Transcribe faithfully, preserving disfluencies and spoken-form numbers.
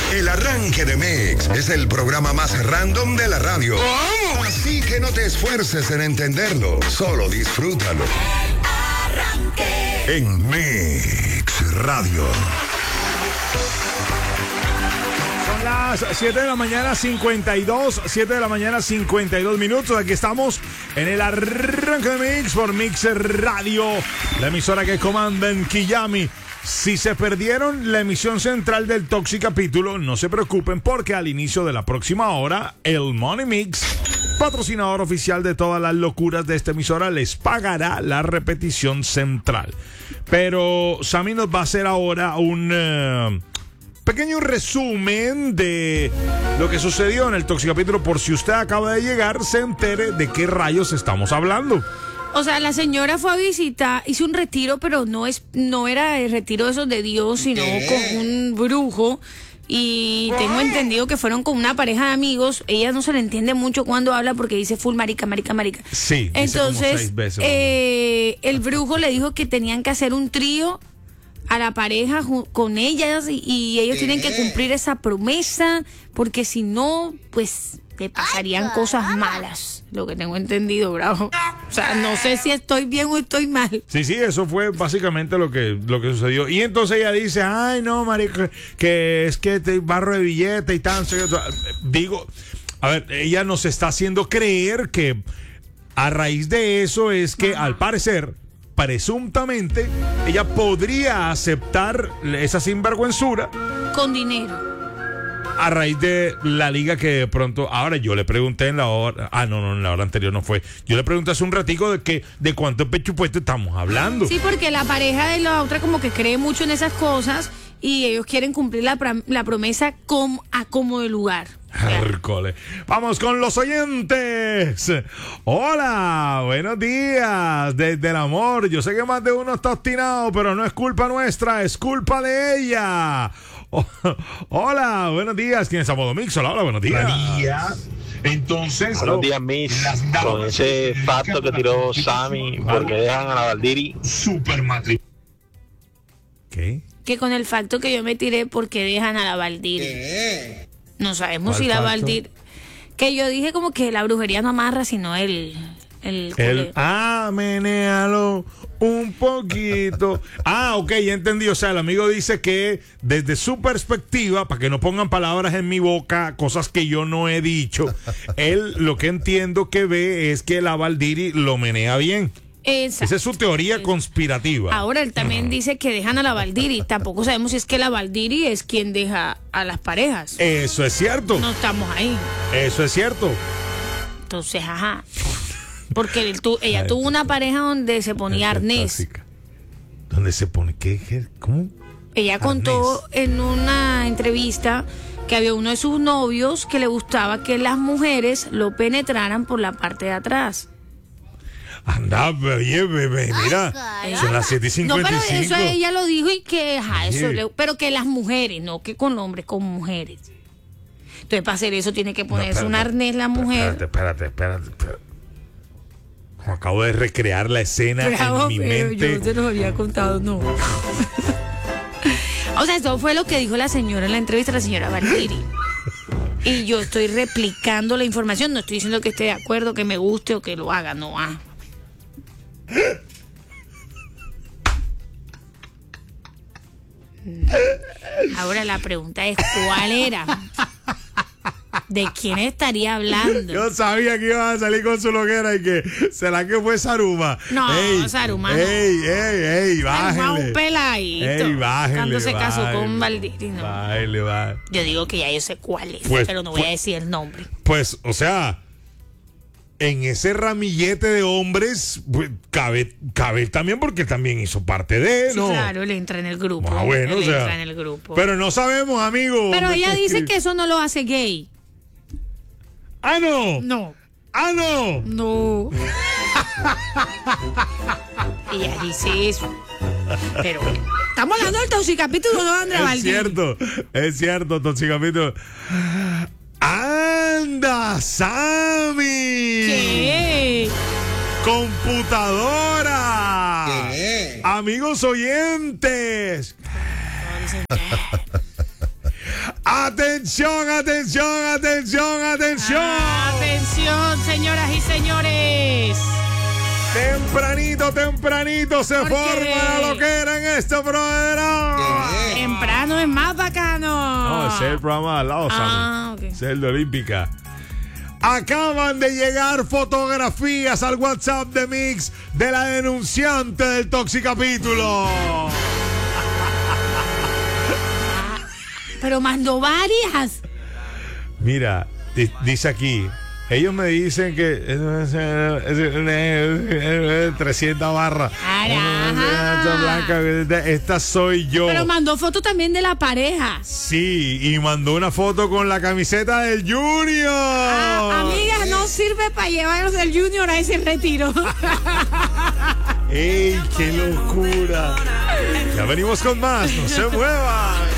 El Arranque de Mix es el programa más random de la radio. ¿Cómo? Así que no te esfuerces en entenderlo, solo disfrútalo. El Arranque. En Mix Radio. Son las siete de la mañana, cincuenta y dos, siete de la mañana, cincuenta y dos minutos. Aquí estamos en el Arranque de Mix por Mix Radio, la emisora que comanda en Quillami. Si se perdieron la emisión central del Toxicapítulo, no se preocupen porque al inicio de la próxima hora, el Money Mix, patrocinador oficial de todas las locuras de esta emisora, les pagará la repetición central. Pero Sammy nos va a hacer ahora un uh, pequeño resumen de lo que sucedió en el Toxicapítulo, por si usted acaba de llegar, se entere de qué rayos estamos hablando. O sea, la señora fue a visitar, hizo un retiro, pero no es, no era el retiro de esos de Dios, sino ¿Qué? con un brujo. Y tengo entendido que fueron con una pareja de amigos. Ella no se le entiende mucho cuando habla porque dice full marica, marica, marica. Sí, entonces, dice como seis veces, eh, el brujo le dijo que tenían que hacer un trío a la pareja con ellas y, y ellos ¿Qué? tienen que cumplir esa promesa porque si no, pues le pasarían Ay, cosas malas. Lo que tengo entendido, bravo. O sea, no sé si estoy bien o estoy mal. Sí, sí, eso fue básicamente lo que, lo que sucedió. Y entonces ella dice, ay, no, marica, que es que te barro de billete y tan. Digo, a ver, ella nos está haciendo creer que a raíz de eso es que, Ajá. al parecer, presuntamente, ella podría aceptar esa sinvergüenzura. Con dinero. A raíz de la liga que de pronto, ahora yo le pregunté en la hora, ah no, no, en la hora anterior no fue, yo le pregunté hace un ratico de que, de cuánto presupuesto estamos hablando. Sí, porque la pareja de la otra como que cree mucho en esas cosas y ellos quieren cumplir la, la promesa como, a como de lugar. Hércole. Vamos con los oyentes. Hola, buenos días. Desde el amor. Yo sé que más de uno está obstinado, pero no es culpa nuestra, es culpa de ella. Oh, hola, buenos días. ¿Quién es a modo mix? Hola, hola, buenos días. Buenos días. Entonces, buenos días, Miss. Con ese facto que tiró Sammy, porque dejan a la Valdiri. Super matrimonio. ¿Qué? Que con el facto que yo me tiré, porque dejan a la Valdiri. ¿Qué? No sabemos si la Valdiri. Que yo dije como que la brujería no amarra, sino el. El. el ah, menéalo un poquito. Ah, ok, ya entendí. O sea, el amigo dice que desde su perspectiva, para que no pongan palabras en mi boca, cosas que yo no he dicho, él lo que entiendo que ve es que la Valdiri lo menea bien. Exacto. Esa es su teoría conspirativa. Ahora él también uh-huh. dice que dejan a la Valdiri. Tampoco sabemos si es que la Valdiri es quien deja a las parejas. Eso es cierto. No estamos ahí. Eso es cierto. Entonces, ajá. Porque él tu, ella tuvo una pareja donde se ponía arnés. ¿Dónde se pone? ¿Qué? qué ¿Cómo? Ella arnés. Contó en una entrevista que había uno de sus novios que le gustaba que las mujeres lo penetraran por la parte de atrás. Anda, oye, bebé, mira, Ay, son las siete y cincuenta y cinco. No, pero eso ella lo dijo y que, ajá, eso le, pero que las mujeres, no que con hombres, con mujeres. Entonces, para hacer eso tiene que ponerse no, un arnés la mujer. Espérate, espérate, espérate, espérate. Como acabo de recrear la escena Bravo, en mi mente. Yo te lo había contado, no. O sea, eso fue lo que dijo la señora en la entrevista, la señora Valdiri. Y yo estoy replicando la información, no estoy diciendo que esté de acuerdo, que me guste o que lo haga, no, ah. Ahora la pregunta es, ¿cuál era? ¿De quién estaría hablando? Yo sabía que iba a salir con su loquera y que ¿será que fue Saruma? No, ey, Saruma no. Ey, ey, ey, bájale. Saruma un peladito. Ey, bájale, cuando se casó bájale, con Valdiri, no. Bájale, bájale. Yo digo que ya yo sé cuál es, pues, pero no voy pues, a decir el nombre. Pues, o sea, en ese ramillete de hombres, pues, cabe, cabe también porque también hizo parte de, ¿no? Sí, claro, él entra en el grupo. Ah, bueno, él o sea, entra en el grupo. Pero no sabemos, amigo. Pero ella dice que eso no lo hace gay. Ah, no. No. Ah, no. No. Ella dice eso. Pero estamos hablando del Toxicapítulo, no, Andrea Valdiri. Es cierto, es cierto, Toxicapítulo. ¡Anda, Sammy! ¿Qué? ¡Computadora! ¿Qué? Amigos oyentes. Atención, atención, atención, atención. Atención, señoras y señores. Tempranito, tempranito se ¿Por forma qué? la loquera en este programa. Temprano es más bacano. No, ese es el programa al lado, Ah, Sammy. ok. Ese es el de Olímpica. Acaban de llegar fotografías al WhatsApp de Mix de la denunciante del Toxicapítulo. Pero mandó varias. Mira, di- dice aquí. Ellos me dicen que eso es, es- es- es trescientas barras. Ajá. Blanca, esta soy yo. Pero mandó foto también de la pareja. Sí, y mandó una foto con la camiseta del Junior. Ah, amigas, no sirve para llevarlos del Junior a ese retiro. ¡Ey, qué locura! Ya venimos con más, no se muevan.